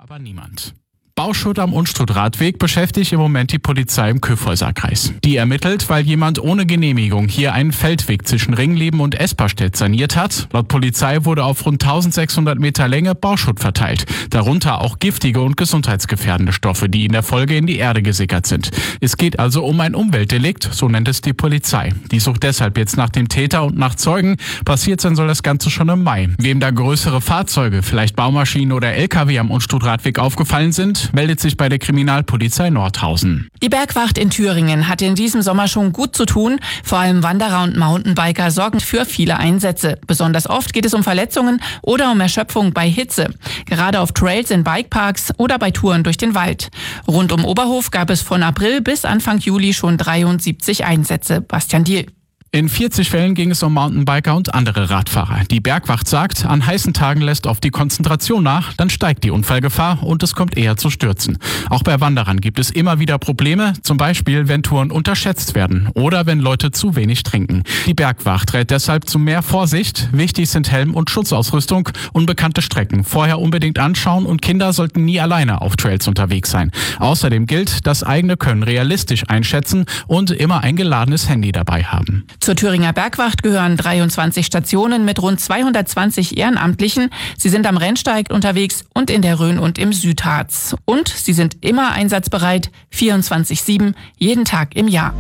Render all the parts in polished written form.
aber niemand. Bauschutt am Unstrut-Radweg beschäftigt im Moment die Polizei im Kyffhäuser-Kreis. Die ermittelt, weil jemand ohne Genehmigung hier einen Feldweg zwischen Ringleben und Esperstedt saniert hat. Laut Polizei wurde auf rund 1600 Meter Länge Bauschutt verteilt. Darunter auch giftige und gesundheitsgefährdende Stoffe, die in der Folge in die Erde gesickert sind. Es geht also um ein Umweltdelikt, so nennt es die Polizei. Die sucht deshalb jetzt nach dem Täter und nach Zeugen. Passiert sein soll das Ganze schon im Mai. Wem da größere Fahrzeuge, vielleicht Baumaschinen oder LKW am Unstrut-Radweg aufgefallen sind, meldet sich bei der Kriminalpolizei Nordhausen. Die Bergwacht in Thüringen hat in diesem Sommer schon gut zu tun. Vor allem Wanderer und Mountainbiker sorgen für viele Einsätze. Besonders oft geht es um Verletzungen oder um Erschöpfung bei Hitze. Gerade auf Trails in Bikeparks oder bei Touren durch den Wald. Rund um Oberhof gab es von April bis Anfang Juli schon 73 Einsätze. Bastian Diel. In 40 Fällen ging es um Mountainbiker und andere Radfahrer. Die Bergwacht sagt, an heißen Tagen lässt oft die Konzentration nach, dann steigt die Unfallgefahr und es kommt eher zu Stürzen. Auch bei Wanderern gibt es immer wieder Probleme, zum Beispiel wenn Touren unterschätzt werden oder wenn Leute zu wenig trinken. Die Bergwacht rät deshalb zu mehr Vorsicht. Wichtig sind Helm und Schutzausrüstung, unbekannte Strecken vorher unbedingt anschauen und Kinder sollten nie alleine auf Trails unterwegs sein. Außerdem gilt, das eigene Können realistisch einschätzen und immer ein geladenes Handy dabei haben. Zur Thüringer Bergwacht gehören 23 Stationen mit rund 220 Ehrenamtlichen. Sie sind am Rennsteig unterwegs und in der Rhön und im Südharz. Und sie sind immer einsatzbereit, 24/7, jeden Tag im Jahr.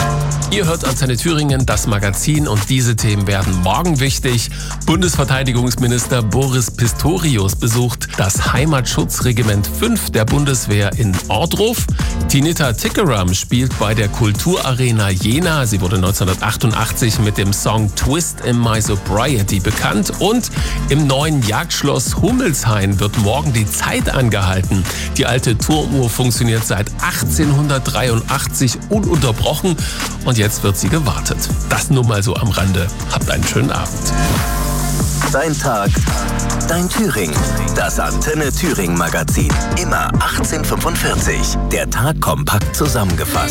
Ihr hört Antenne Thüringen, das Magazin, und diese Themen werden morgen wichtig. Bundesverteidigungsminister Boris Pistorius besucht das Heimatschutzregiment 5 der Bundeswehr in Ohrdruf. Tinita Tikaram spielt bei der Kulturarena Jena. Sie wurde 1988 mit dem Song Twist in My Sobriety bekannt. Und im neuen Jagdschloss Hummelshain wird morgen die Zeit angehalten. Die alte Turmuhr funktioniert seit 1883 ununterbrochen. Und jetzt wird sie gewartet. Das nur mal so am Rande. Habt einen schönen Abend. Dein Tag, dein Thüringen. Das Antenne Thüringen Magazin. Immer 18:45. Der Tag kompakt zusammengefasst.